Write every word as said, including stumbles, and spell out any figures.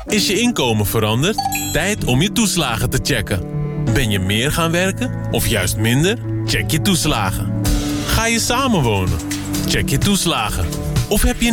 Is je inkomen veranderd? Tijd om je toeslagen te checken. Ben je meer gaan werken of juist minder? Check je toeslagen. Ga je samenwonen? Check je toeslagen. Of heb je